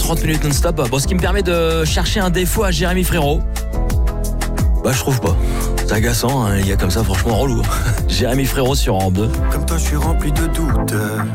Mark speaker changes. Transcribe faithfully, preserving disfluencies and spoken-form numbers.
Speaker 1: trente minutes non-stop. Bon, ce qui me permet de chercher un défaut à Jérémy Frérot. Bah, je trouve pas. C'est agaçant, hein, il y a comme ça, franchement relou. Jérémy Frérot sur Europe deux.
Speaker 2: Comme toi, je suis rempli de doutes.